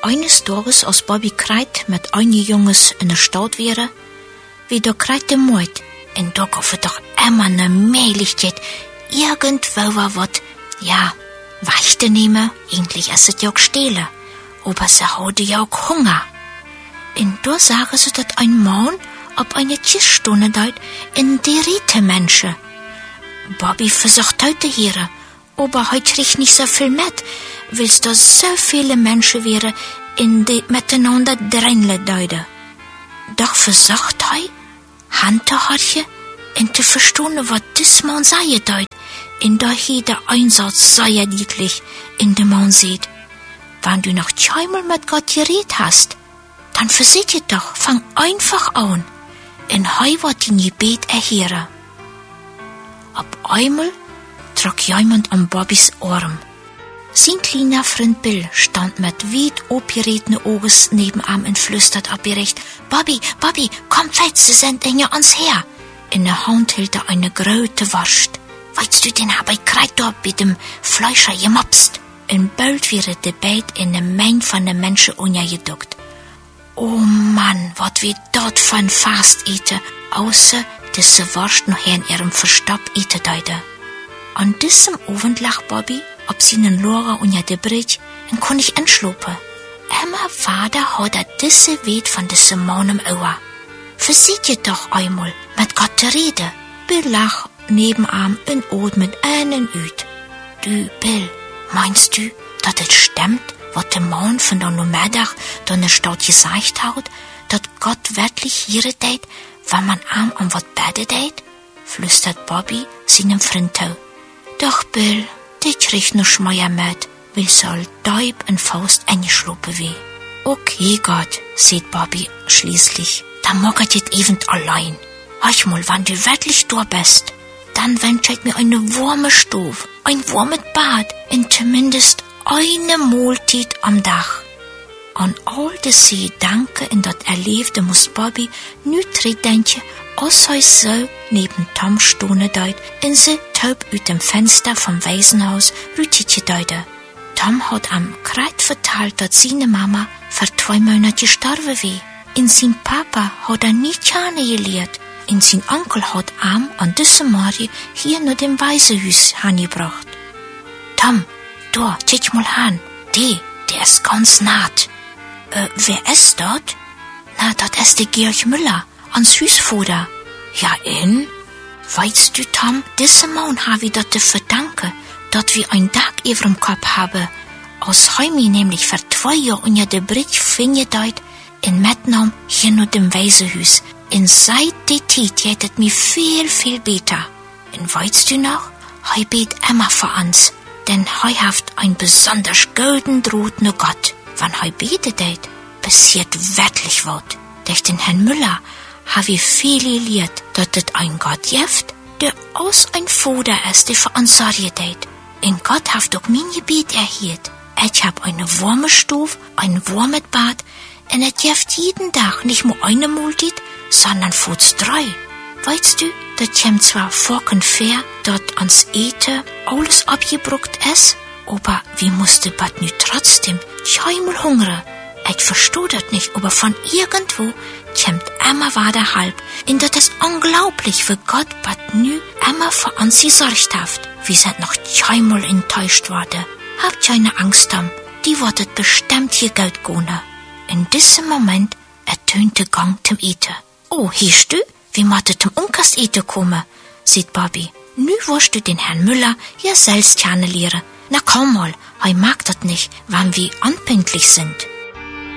eines Tages, als Bobby kreit mit einigen Jungs in der Stadt wäre, wie da kreit der Mord, und da gab es doch immer eine Möglichkeit, irgendwo war was, ja, Weichte nehmen, eigentlich ist es ja auch stehlen, aber sie hatte ja auch Hunger. Und da sagen sie, dass ein Mann ab eine Kiststunde dort in die Riete Menschen. Bobby versucht heute hier, aber heute kriegt nicht so viel mit, weil es da so viele Menschen wären, in die miteinander drängeln deuten. Doch versucht Hand zu halten und zu verstehen, was das Mann sei deut, in der jeder Einsatz sehr deutlich in dem Mann sieht. Wenn du noch zweimal mit Gott geredet hast, dann versieh doch, fang einfach an, und heu wird dein Gebet erhören. Auf einmal trug jemand an Bobbys Arm. Sein kleiner Freund Bill stand mit weit aufgeregten Augen nebenan und flüstert abgerecht: Bobby, Bobby, komm weit, sie sind hinter uns her. In der Hand hielt er eine große Wurst. Weißt du, den hab ich grad dort bei dem Fleischer gemopst. Und bald wäre der Beit in der Menge von den Menschen untergeduckt. Oh Mann, wat wir dort von fast eten, außer dass sie Wurst noch in ihrem Verstopp eten deute. An diesem Abend lag Bobby auf seinen Lager unter der Brücke und konnte ich entschlupen. Immer Vater hat er diese Weit von diesem Mann im Ohr. Versieht ihr doch einmal mit Gott zu reden. Bill lag nebenan und atmet ein und uit. Du, Bill, meinst du, dass es stimmt, was der Mann von der Nachmittag da in der Stadt gesagt hat, dass Gott wirklich hier tät, wenn man am was beten tät? Flüstert Bobby seinem Freund zu. Doch Bill, die kriegt noch Schmeier mit, weil soll Deib und Faust eingeschluppen wie. Okay, Gott, sieht Bobby schließlich, dann mag ich jetzt eben allein. Hör mal, wenn du wirklich da bist, dann wünsche ich mir eine warme Stube, ein warmes Bad und zumindest eine Mahlzeit am Tag. An all diese Gedanken und das Erlebte muss Bobby nicht denken, als er so neben Tom stehen deut und sie taub aus dem Fenster vom Waisenhaus Rütitje deute. Tom hat am Kreid verteilt, dass seine Mama vor 2 Monaten gestorben war. Und sein Papa hat nicht gerne gelehrt. Und sein Onkel hat an diesem Morgen hier nach dem Waisenhaus angebracht. Tom, da, schau mal an. Der ist ganz naht. Wer ist dort? Na, das ist der Georg Müller, ans Hausvater. Ja, weißt du, Tom, diesem Mann habe ich das zu verdanken, dass wir ein Dach über dem Kopf haben. Als Heimi nämlich vor 2 Jahren unter der Brücke findet in Metnam hier nach dem Waisenhaus. Und seit der Zeit geht es mir viel, viel besser. Und weißt du noch, er bet immer für uns, denn er hat ein besonders golden Draht nach Gott. Wenn er betet, passiert wirklich was. Durch den Herrn Müller habe ich viel gelehrt, dass es ein Gott gibt, der aus ein Vater ist, der für uns sorgt. Und Gott hat auch mein Gebet erhört. Ich habe eine warme Stube, ein warmes Bad, und es gibt jeden Tag nicht nur eine Mahlzeit, sondern fast 3. Weißt du, das kommt zwar vor und fair, dort ans Eten alles abgebruckt ist, aber wie musste Bad nu trotzdem zweimal hungern? Ich verstehe das nicht, aber von irgendwo kommt immer weiter halb. Und das ist unglaublich, wie Gott Bad nu immer für uns gesorgt hat. Wir sind noch zweimal enttäuscht worden. Habt keine Angst, Tom, die wird bestimmt hier Geld gehen. In diesem Moment ertönte Gang zum Eten. Oh, hörst du? Wie mattet zum Unkast Eten kommen, sieht Bobby. Nu wirst du den Herrn Müller ja selbst kennenlernen. Na komm mal, er mag das nicht, wenn wir unpünktlich sind.